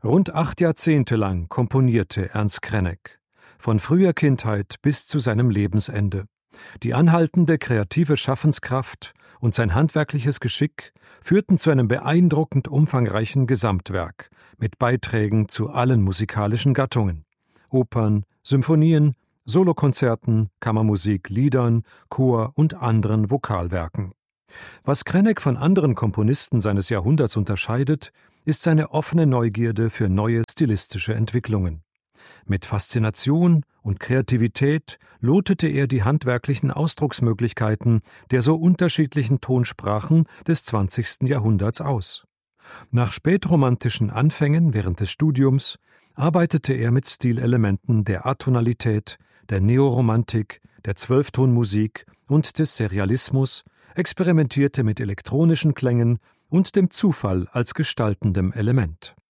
Rund 8 Jahrzehnte lang komponierte Ernst Krenek, von früher Kindheit bis zu seinem Lebensende. Die anhaltende kreative Schaffenskraft und sein handwerkliches Geschick führten zu einem beeindruckend umfangreichen Gesamtwerk mit Beiträgen zu allen musikalischen Gattungen: Opern, Symphonien, Solokonzerten, Kammermusik, Liedern, Chor und anderen Vokalwerken. Was Krenek von anderen Komponisten seines Jahrhunderts unterscheidet, ist seine offene Neugierde für neue stilistische Entwicklungen. Mit Faszination und Kreativität lotete er die handwerklichen Ausdrucksmöglichkeiten der so unterschiedlichen Tonsprachen des 20. Jahrhunderts aus. Nach spätromantischen Anfängen während des Studiums arbeitete er mit Stilelementen der Atonalität, der Neoromantik, der Zwölftonmusik und des Serialismus, experimentierte mit elektronischen Klängen und dem Zufall als gestaltendem Element.